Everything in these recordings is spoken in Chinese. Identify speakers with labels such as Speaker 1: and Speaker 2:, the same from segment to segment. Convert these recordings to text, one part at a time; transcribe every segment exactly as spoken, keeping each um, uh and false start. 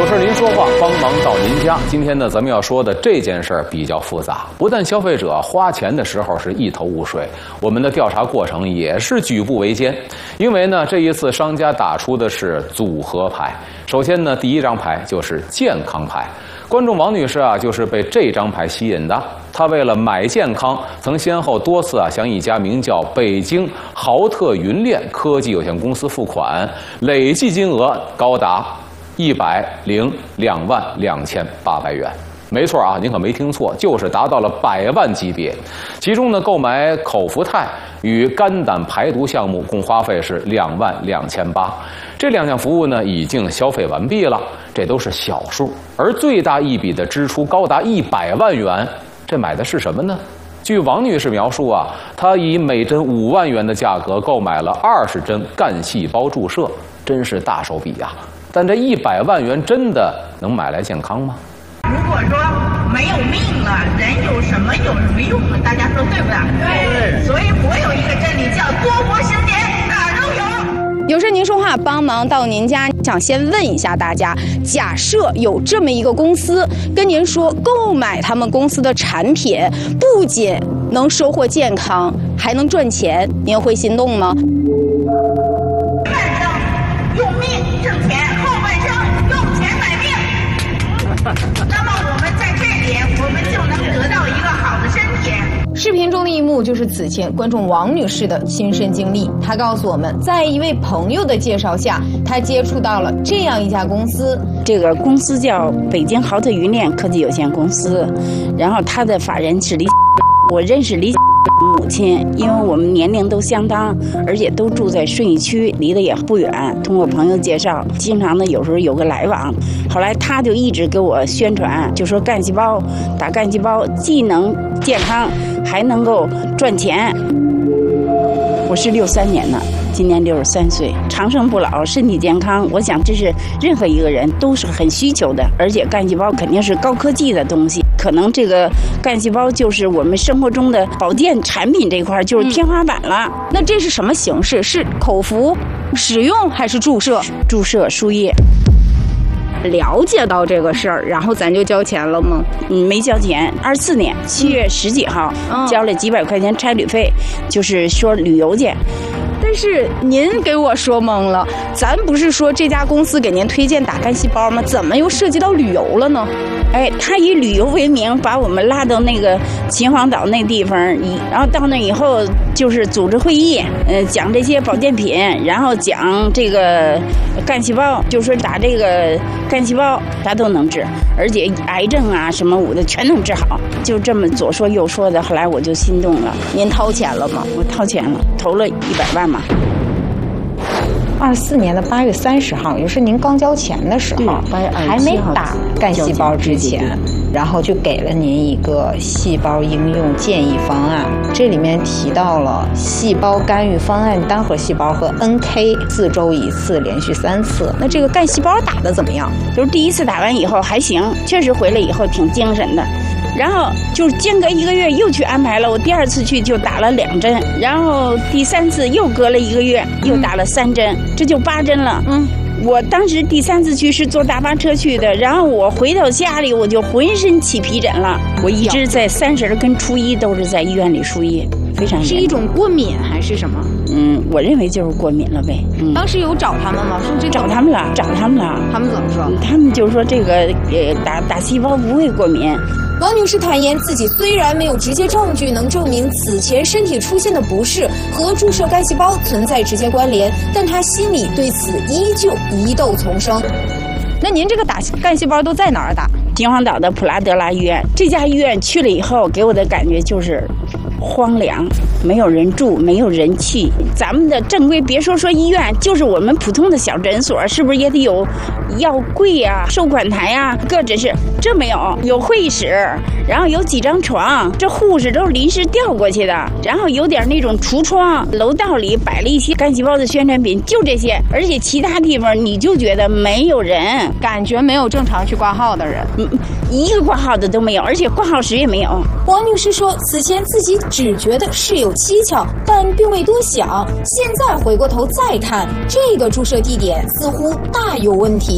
Speaker 1: 事您说话，帮忙到您家。今天呢，咱们要说的这件事儿比较复杂，不但消费者花钱的时候是一头雾水，我们的调查过程也是举步维艰。因为呢，这一次商家打出的是组合牌。首先呢，第一张牌就是健康牌。观众王女士啊，就是被这张牌吸引的。她为了买健康，曾先后多次啊向一家名叫北京豪特云链科技有限公司付款，累计金额高达一百零两万两千八百元。没错啊，您可没听错，就是达到了百万级别。其中呢，购买口服肽与肝胆排毒项目共花费是两万两千八。这两项服务呢，已经消费完毕了，这都是小数。而最大一笔的支出高达一百万元，这买的是什么呢？据王女士描述啊，她以每针五万元的价格购买了二十针干细胞注射，真是大手笔啊！但这一百万元真的能买来健康吗？
Speaker 2: 如果说没有命了，人有什么有什么用呢？大家说对不对？对。所以我有一个真理叫多活十年，哪儿都有。
Speaker 3: 有事您说话，帮忙到您家。想先问一下大家，假设有这么一个公司跟您说，购买他们公司的产品不仅能收获健康，还能赚钱，您会心动吗？
Speaker 2: 半生用命挣钱，后半生用钱买命。那么我们在这里，我们就能得到一个好的身体。
Speaker 4: 视频中的一幕就是此前观众王女士的亲身经历。她告诉我们，在一位朋友的介绍下，她接触到了这样一家公司。
Speaker 5: 这个公司叫北京豪特云链科技有限公司，然后他的法人是李，我认识李母亲，因为我们年龄都相当，而且都住在顺义区，离得也不远。通过朋友介绍，经常呢有时候有个来往。后来他就一直给我宣传，就说干细胞打干细胞既能健康，还能够赚钱。我是六三年的，今年六十三岁，长生不老，身体健康，我想这是任何一个人都是很需求的。而且干细胞肯定是高科技的东西，可能这个干细胞就是我们生活中的保健产品这块就是天花板了。
Speaker 3: 嗯、那这是什么形式？是口服使用还是注射？
Speaker 5: 注射输液。
Speaker 3: 了解到这个事儿，然后咱就交钱了吗？
Speaker 5: 嗯，没交钱。二四年七月十几号、嗯、交了几百块钱差旅费，就是说旅游去。
Speaker 3: 但是您给我说懵了，咱不是说这家公司给您推荐打干细胞吗？怎么又涉及到旅游了呢？
Speaker 5: 哎，他以旅游为名把我们拉到那个秦皇岛那地方，然后到那以后就是组织会议，呃，讲这些保健品，然后讲这个干细胞，就说打这个干细胞啥都能治，而且癌症啊什么我的全能治好，就这么左说右说的，后来我就心动了。
Speaker 3: 您掏钱了吗？
Speaker 5: 我掏钱了，投了一百万嘛。
Speaker 4: 二四年的八月三十号，也就是您刚交钱的时候，还没打干细胞之前，然后就给了您一个细胞应用建议方案。这里面提到了细胞干预方案单核细胞和 N K 四周一次，连续三次。
Speaker 3: 那这个干细胞打的怎么样？
Speaker 5: 就是第一次打完以后还行，确实回来以后挺精神的。然后就是间隔一个月又去安排了，我第二次去就打了两针，然后第三次又隔了一个月又打了三针，嗯、这就八针了。嗯，我当时第三次去是坐大巴车去的，然后我回到家里我就浑身起皮疹了。我一直在三十跟初一都是在医院里输液，非常
Speaker 3: 是一种过敏还是什么？
Speaker 5: 嗯，我认为就是过敏了呗。嗯，
Speaker 3: 当时有找他们吗？是这
Speaker 5: 找他们了，找他们了。
Speaker 3: 他们怎么说？
Speaker 5: 他们就说这个呃打打细胞不会过敏。
Speaker 6: 王女士坦言，自己虽然没有直接证据能证明此前身体出现的不适和注射干细胞存在直接关联，但她心里对此依旧疑窦丛生。
Speaker 3: 那您这个打干细胞都在哪儿打？
Speaker 5: 秦皇岛的普拉德拉医院。这家医院去了以后，给我的感觉就是荒凉，没有人住，没有人气。咱们的正规，别说说医院，就是我们普通的小诊所，是不是也得有药柜啊、收款台啊、各诊室？这没有，有会议室，然后有几张床，这护士都是临时调过去的，然后有点那种橱窗，楼道里摆了一些干细胞的宣传品，就这些。而且其他地方你就觉得没有人，
Speaker 3: 感觉没有正常去挂号的人。
Speaker 5: 嗯，一个挂号的都没有，而且挂号室也没有。
Speaker 6: 王女士说，此前自己只觉得事有蹊跷，但并未多想。现在回过头再看，这个注射地点似乎大有问题。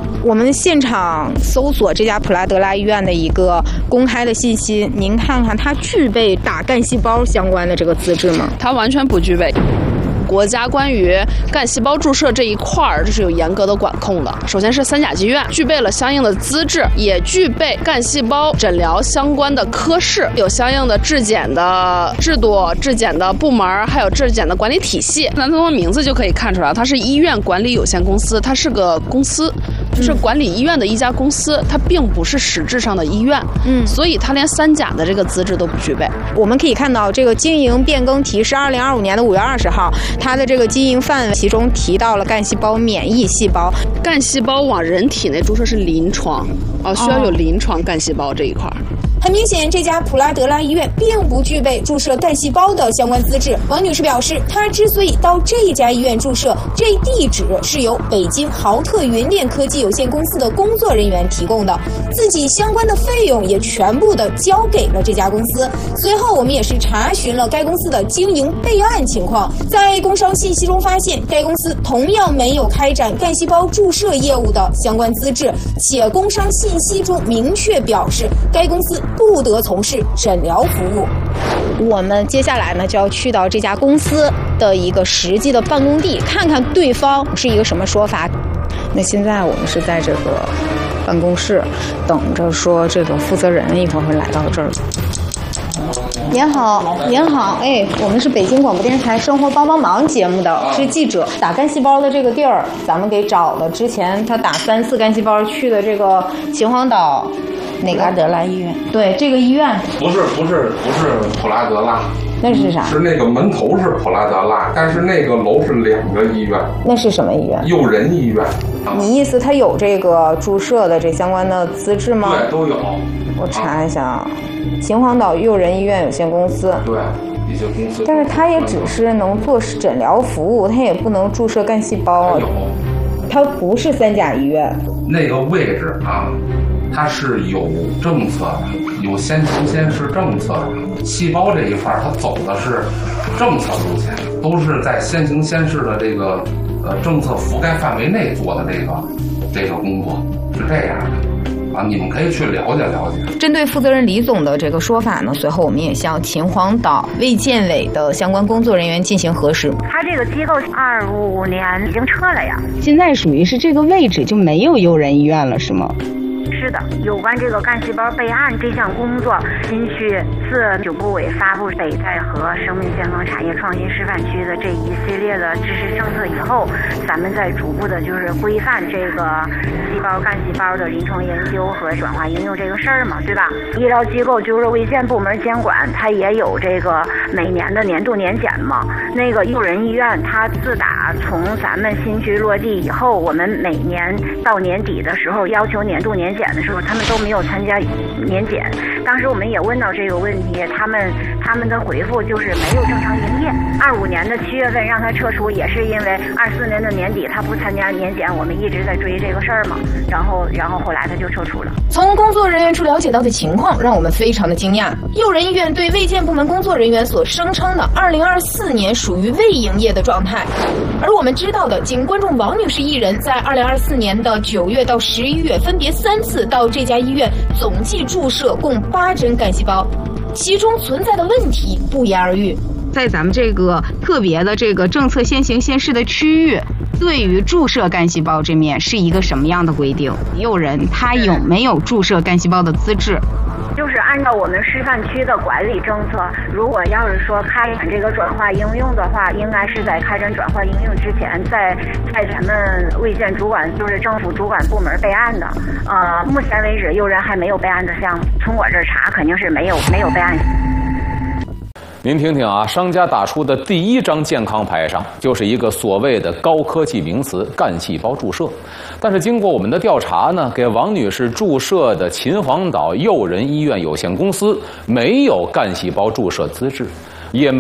Speaker 4: 我们现场搜索这家普拉德拉医院的一个公开的信息，您看看它具备打干细胞相关的这个资质吗？
Speaker 7: 它完全不具备。国家关于干细胞注射这一块儿，这是有严格的管控的。首先是三甲医院具备了相应的资质，也具备干细胞诊疗相关的科室，有相应的质检的制度、质检的部门，还有质检的管理体系。那从名字就可以看出来，它是医院管理有限公司，它是个公司，就是管理医院的一家公司，它并不是实质上的医院。嗯，所以它连三甲的这个资质都不具备。
Speaker 4: 我们可以看到，这个经营变更提是二零二五年的五月二十号。它的这个经营范围，其中提到了干细胞免疫细胞。
Speaker 7: 干细胞往人体内注射是临床，哦，需要有临床干细胞这一块。
Speaker 6: 很明显，这家普拉德拉医院并不具备注射干细胞的相关资质。王女士表示，她之所以到这一家医院注射，这地址是由北京豪特云链科技有限公司的工作人员提供的，自己相关的费用也全部的交给了这家公司。随后，我们也是查询了该公司的经营备案情况，在工商信息中发现，该公司同样没有开展干细胞注射业务的相关资质，且工商信息中明确表示，该公司不得从事诊疗服务。
Speaker 4: 我们接下来呢就要去到这家公司的一个实际的办公地，看看对方是一个什么说法。那现在我们是在这个办公室，等着说这个负责人一会儿会来到这儿。您好，您好，哎，我们是北京广播电视台《生活帮帮忙》节目的，是记者。打干细胞的这个地儿，咱们给找了。之前他打三次干细胞去的这个秦皇岛。哪个
Speaker 5: 德拉医院？
Speaker 4: 对，这个医院
Speaker 8: 不是不是不是普拉德拉，
Speaker 4: 那是啥？
Speaker 8: 是那个门头是普拉德拉，但是那个楼是两个医院。
Speaker 4: 那是什么医院？
Speaker 8: 诱人医院。
Speaker 4: 你意思他有这个注射的这相关的资质吗？
Speaker 8: 对，都有。
Speaker 4: 我查一下啊，秦皇岛诱人医院有限公司。
Speaker 8: 对。一些公司，
Speaker 4: 但是它也只是能做诊疗服务，它也不能注射干细胞。
Speaker 8: 有，
Speaker 4: 它不是三甲医院。
Speaker 8: 那个位置啊，它是有政策的，有先行先试政策的。细胞这一块它走的是政策路线，都是在先行先试的这个呃政策覆盖范围内做的这个这个工作，是这样的。啊，你们可以去了解了解。
Speaker 4: 针对负责人李总的这个说法呢，随后我们也向秦皇岛卫健委的相关工作人员进行核实。
Speaker 9: 他这个机构二五年已经撤了呀，
Speaker 5: 现在属于是这个位置就没有诱人医院了，是吗？
Speaker 9: 是的，有关这个干细胞备案这项工作，新区自九部委发布北戴河生命健康产业创新示范区的这一系列的支持政策以后，咱们在逐步的就是规范这个细胞干细胞的临床研究和转化应用这个事儿嘛，对吧？医疗机构就是卫健部门监管，它也有这个每年的年度年检嘛。那个诱人医院，它自打从咱们新区落地以后，我们每年到年底的时候要求年度年检的时候，他们都没有参加年检。当时我们也问到这个问题，他们他们的回复就是没有正常营业。二五年的七月份让他撤除，也是因为二四年的年底他不参加年检，我们一直在追这个事儿嘛。然后然后后来他就撤除了。
Speaker 6: 从工作人员处了解到的情况，让我们非常的惊讶。诱人医院对卫健部门工作人员所声称的二零二四年属于未营业的状态，而我们知道的，仅观众王女士一人在二零二四年的九月到十一月分别三次到这家医院，总计注射共八针干细胞，其中存在的问题不言而喻。
Speaker 4: 在咱们这个特别的这个政策先行先试的区域，对于注射干细胞这面是一个什么样的规定？诱人他有没有注射干细胞的资质？
Speaker 9: 就是按照我们示范区的管理政策，如果要是说开展这个转化应用的话，应该是在开展转化应用之前，在在咱们卫健主管就是政府主管部门备案的。呃，目前为止，诱人还没有备案的项目，从我这儿查肯定是没有没有备案。
Speaker 1: 您听听啊，商家打出的第一张健康牌上就是一个所谓的高科技名词——干细胞注射。但是经过我们的调查呢，给王女士注射的秦皇岛诱人医院有限公司没有干细胞注射资质，也没